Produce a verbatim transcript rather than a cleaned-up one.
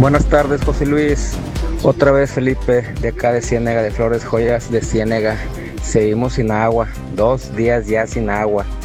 Buenas tardes, José Luis. Otra vez Felipe, de acá de Ciénega, de Flores Joyas de Ciénega. Seguimos sin agua, dos días ya sin agua.